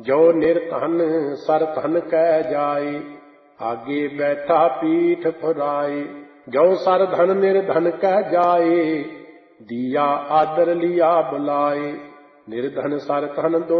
ਜੋ ਨਿਰਧਨ ਸਰ ਧਨ ਕਹਿ ਜਾਏ, ਆਗੇ ਬੈਠਾ ਪੀਠ ਫੁਰਾਏ। ਜੋ ਸਰ ਧਨ ਨਿਰਧਨ ਕਹਿ ਜਾਏ, ਦੀਆ ਆਦਰ ਲਿਆ ਬੁਲਾਏ। ਨਿਰਧਨ ਸਰ ਧਨ